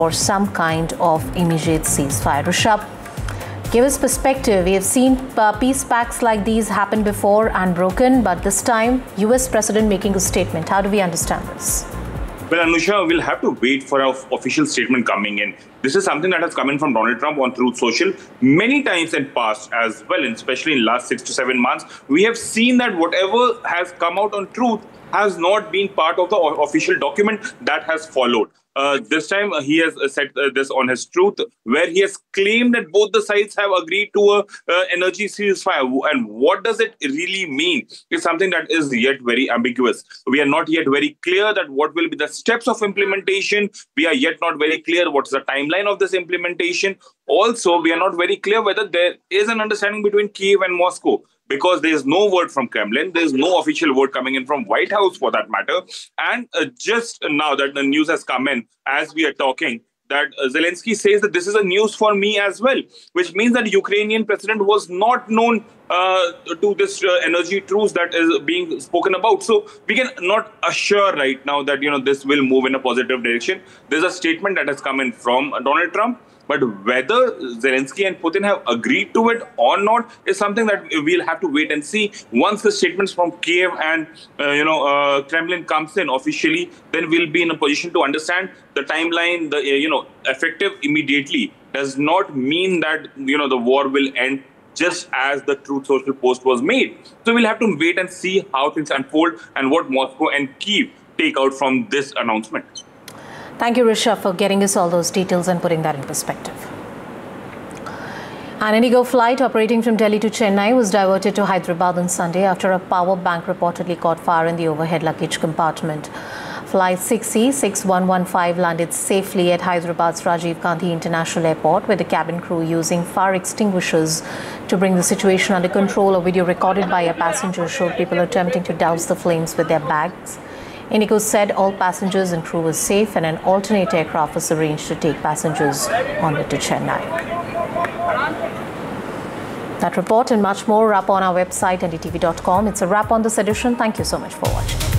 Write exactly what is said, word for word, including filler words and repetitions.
for some kind of immediate ceasefire. Rishabh, give us perspective. We have seen uh, peace pacts like these happen before and broken, but this time U S President making a statement. How do we understand this? Well, Anusha, we'll have to wait for our official statement coming in. This is something that has come in from Donald Trump on Truth Social many times in past as well, and especially in last six to seven months. We have seen that whatever has come out on Truth has not been part of the official document that has followed. Uh, this time, uh, he has uh, said uh, this on his Truth, where he has claimed that both the sides have agreed to a uh, energy ceasefire. And what does it really mean is something that is yet very ambiguous. We are not yet very clear that what will be the steps of implementation. We are yet not very clear what is the timeline of this implementation. Also, we are not very clear whether there is an understanding between Kyiv and Moscow, because there is no word from Kremlin. There is no official word coming in from White House for that matter. And uh, just now that the news has come in, as we are talking, that uh, Zelensky says that this is a news for me as well, which means that the Ukrainian president was not known uh, to this uh, energy truce that is being spoken about. So we can not assure right now that, you know, this will move in a positive direction. There's a statement that has come in from Donald Trump. But whether Zelensky and Putin have agreed to it or not is something that we'll have to wait and see. Once the statements from Kiev and uh, you know uh, Kremlin comes in officially, then we'll be in a position to understand the timeline. The uh, you know effective immediately does not mean that you know the war will end just as the Truth Social post was made. So we'll have to wait and see how things unfold and what Moscow and Kyiv take out from this announcement. Thank you, Rishabh, for getting us all those details and putting that in perspective. An Indigo flight operating from Delhi to Chennai was diverted to Hyderabad on Sunday after a power bank reportedly caught fire in the overhead luggage compartment. Flight six C six one one five landed safely at Hyderabad's Rajiv Gandhi International Airport, with the cabin crew using fire extinguishers to bring the situation under control. A video recorded by a passenger showed people attempting to douse the flames with their bags. Indigo said all passengers and crew were safe and an alternate aircraft was arranged to take passengers onward to Chennai. That report and much more up on our website N D T V dot com. It's a wrap on this edition. Thank you so much for watching.